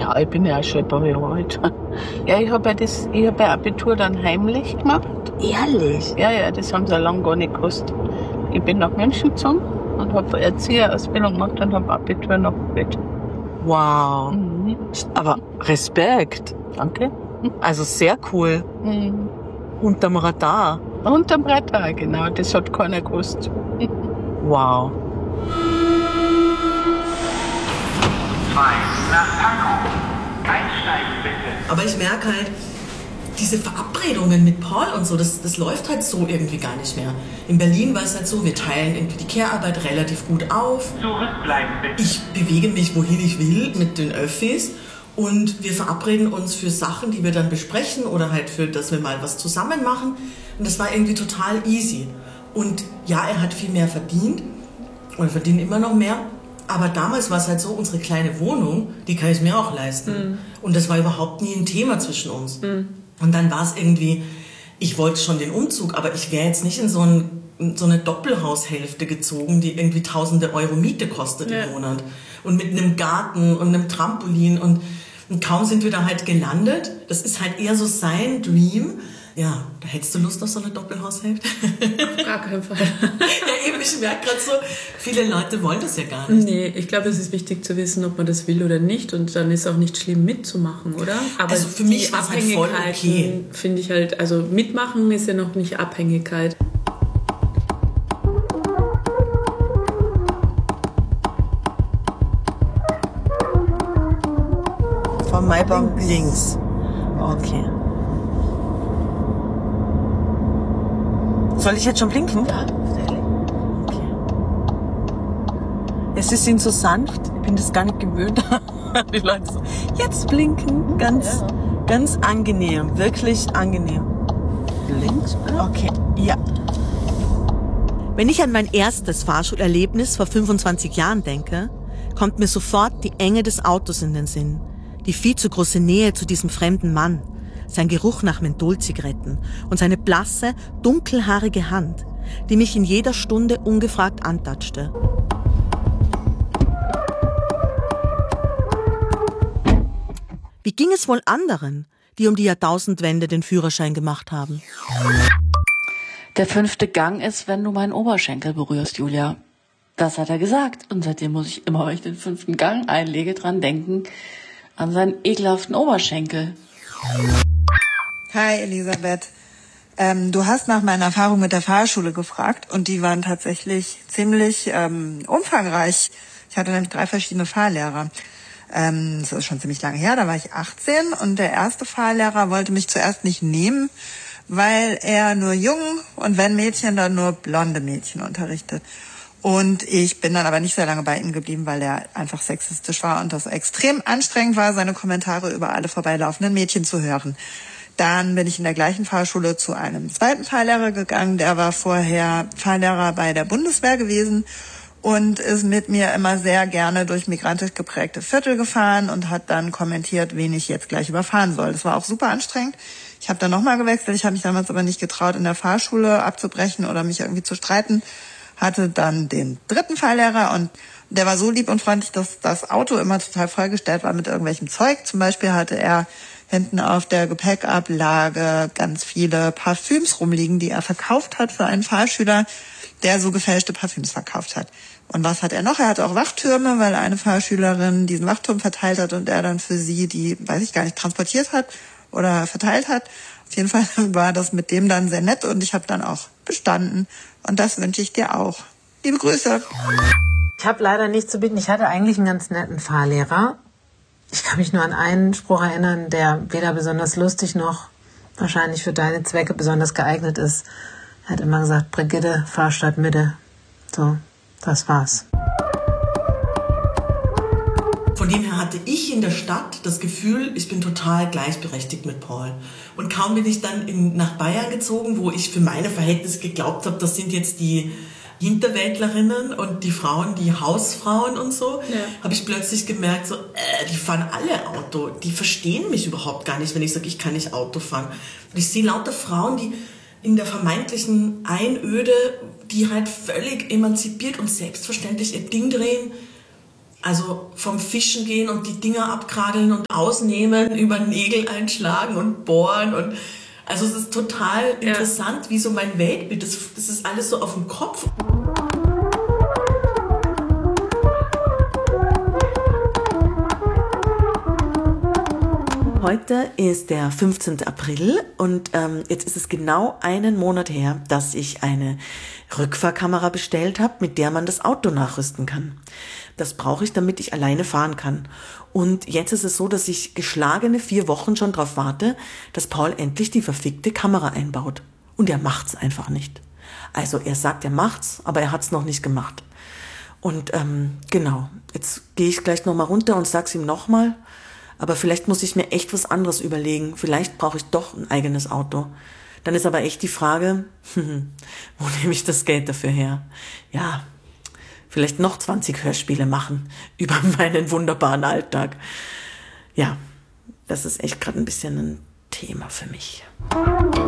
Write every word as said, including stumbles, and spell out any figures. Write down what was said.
Ja, ich bin ja auch schon ein paar Jahre alt. Ja, ich habe ja das, ich habe ja Abitur dann heimlich gemacht. Ehrlich? Ja, ja, das haben sie ja lange gar nicht gewusst. Ich bin nach München gezogen und habe Erzieherausbildung gemacht und habe Abitur noch gemacht. Wow. Mhm. Aber Respekt. Danke. Also sehr cool. Mhm. Unterm Radar. Unterm Radar, genau. Das hat keiner gewusst. Wow. zwei nach Pankow. Einsteigen bitte. Aber ich merke halt, diese Verabredungen mit Paul und so, das, das läuft halt so irgendwie gar nicht mehr. In Berlin war es halt so, wir teilen irgendwie die Care-Arbeit relativ gut auf. Zurückbleiben bitte. Ich bewege mich, wohin ich will, mit den Öffis. Und wir verabreden uns für Sachen, die wir dann besprechen oder halt für, dass wir mal was zusammen machen. Und das war irgendwie total easy. Und ja, er hat viel mehr verdient und verdient immer noch mehr. Aber damals war es halt so, unsere kleine Wohnung, die kann ich mir auch leisten. Mhm. Und das war überhaupt nie ein Thema zwischen uns. Mhm. Und dann war es irgendwie, ich wollte schon den Umzug, aber ich wäre jetzt nicht in so, ein, in so eine Doppelhaushälfte gezogen, die irgendwie tausende Euro Miete kostet ja. im Monat. Und mit einem Garten und einem Trampolin. Und, und kaum sind wir da halt gelandet. Das ist halt eher so sein Dream. Ja, da hättest du Lust auf so eine Doppelhaushälfte? Auf gar keinen Fall. Ja, eben, ich merke gerade so, viele Leute wollen das ja gar nicht. Nee, ich glaube, es ist wichtig zu wissen, ob man das will oder nicht. Und dann ist auch nicht schlimm mitzumachen, oder? Aber also für mich war es halt voll okay. Finde ich halt, also mitmachen ist ja noch nicht Abhängigkeit. Vom Maibaum links. Okay. Soll ich jetzt schon blinken? Ja. Okay. Es ist ihnen so sanft. Ich bin das gar nicht gewöhnt. Die Leute so, jetzt blinken. Ganz, ja. ganz angenehm. Wirklich angenehm. Links? Okay. Ja. Wenn ich an mein erstes Fahrschulerlebnis vor fünfundzwanzig Jahren denke, kommt mir sofort die Enge des Autos in den Sinn. Die viel zu große Nähe zu diesem fremden Mann. Sein Geruch nach Mentholzigaretten und seine blasse, dunkelhaarige Hand, die mich in jeder Stunde ungefragt antatschte. Wie ging es wohl anderen, die um die Jahrtausendwende den Führerschein gemacht haben? Der fünfte Gang ist, wenn du meinen Oberschenkel berührst, Julia. Das hat er gesagt. Und seitdem muss ich immer, wenn ich den fünften Gang einlege, dran denken, an seinen ekelhaften Oberschenkel. Hi Elisabeth, ähm, du hast nach meiner Erfahrung mit der Fahrschule gefragt und die waren tatsächlich ziemlich ähm, umfangreich. Ich hatte nämlich drei verschiedene Fahrlehrer. Ähm, das ist schon ziemlich lange her, da war ich achtzehn und der erste Fahrlehrer wollte mich zuerst nicht nehmen, weil er nur Jungen und wenn Mädchen, dann nur blonde Mädchen unterrichtet. Und ich bin dann aber nicht sehr lange bei ihm geblieben, weil er einfach sexistisch war und das extrem anstrengend war, seine Kommentare über alle vorbeilaufenden Mädchen zu hören. Dann bin ich in der gleichen Fahrschule zu einem zweiten Fahrlehrer gegangen. Der war vorher Fahrlehrer bei der Bundeswehr gewesen und ist mit mir immer sehr gerne durch migrantisch geprägte Viertel gefahren und hat dann kommentiert, wen ich jetzt gleich überfahren soll. Das war auch super anstrengend. Ich habe dann nochmal gewechselt. Ich habe mich damals aber nicht getraut, in der Fahrschule abzubrechen oder mich irgendwie zu streiten. Hatte dann den dritten Fahrlehrer und der war so lieb und freundlich, dass das Auto immer total vollgestellt war mit irgendwelchem Zeug. Zum Beispiel hatte er hinten auf der Gepäckablage ganz viele Parfüms rumliegen, die er verkauft hat für einen Fahrschüler, der so gefälschte Parfüms verkauft hat. Und was hat er noch? Er hatte auch Wachtürme, weil eine Fahrschülerin diesen Wachturm verteilt hat und er dann für sie die, weiß ich gar nicht, transportiert hat oder verteilt hat. Auf jeden Fall war das mit dem dann sehr nett und ich habe dann auch bestanden. Und das wünsche ich dir auch. Liebe Grüße. Ich habe leider nichts zu bieten. Ich hatte eigentlich einen ganz netten Fahrlehrer. Ich kann mich nur an einen Spruch erinnern, der weder besonders lustig noch wahrscheinlich für deine Zwecke besonders geeignet ist. Er hat immer gesagt, Brigitte, Fahrstadt Mitte. So, das war's. Von dem her hatte ich in der Stadt das Gefühl, ich bin total gleichberechtigt mit Paul. Und kaum bin ich dann in, nach Bayern gezogen, wo ich für meine Verhältnisse geglaubt habe, das sind jetzt die Hinterwäldlerinnen und die Frauen, die Hausfrauen und so, ja. habe ich plötzlich gemerkt, so, äh, die fahren alle Auto. Die verstehen mich überhaupt gar nicht, wenn ich sage, ich kann nicht Auto fahren. Und ich sehe lauter Frauen, die in der vermeintlichen Einöde, die halt völlig emanzipiert und selbstverständlich ihr Ding drehen. Also vom Fischen gehen und die Dinger abkrageln und ausnehmen, über Nägel einschlagen und bohren und also es ist total Ja. interessant, wie so mein Weltbild, das, das ist alles so auf dem Kopf. Heute ist der fünfzehnten April und ähm, jetzt ist es genau einen Monat her, dass ich eine Rückfahrkamera bestellt habe, mit der man das Auto nachrüsten kann. Das brauche ich, damit ich alleine fahren kann. Und jetzt ist es so, dass ich geschlagene vier Wochen schon drauf warte, dass Paul endlich die verfickte Kamera einbaut. Und er macht's einfach nicht. Also er sagt, er macht's, aber er hat's noch nicht gemacht. Und ähm, genau, jetzt gehe ich gleich nochmal runter und sag's ihm nochmal. Aber vielleicht muss ich mir echt was anderes überlegen. Vielleicht brauche ich doch ein eigenes Auto. Dann ist aber echt die Frage, wo nehme ich das Geld dafür her? Ja, vielleicht noch zwanzig Hörspiele machen über meinen wunderbaren Alltag. Ja, das ist echt gerade ein bisschen ein Thema für mich.